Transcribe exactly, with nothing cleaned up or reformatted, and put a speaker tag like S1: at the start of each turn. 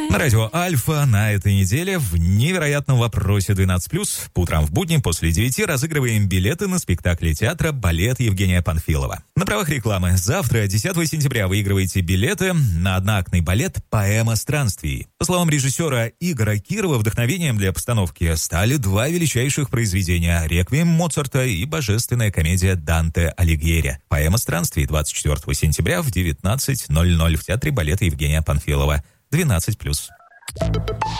S1: На радио Альфа на этой неделе в невероятном вопросе двенадцать плюс по утрам в будни после девяти разыгрываем билеты на спектакли театра «Балет» Евгения Панфилова. На правах рекламы завтра, десятого сентября, выигрываете билеты на одноактный балет «Поэма странствий». По словам режиссера Игоря Кирова, вдохновением для постановки стали два величайших произведения «Реквием» Моцарта и божественная комедия Данте Алигьери. «Поэма странствий» двадцать четвёртого сентября в девятнадцать ноль ноль в театре «Балета» Евгения Панфилова. двенадцать плюс.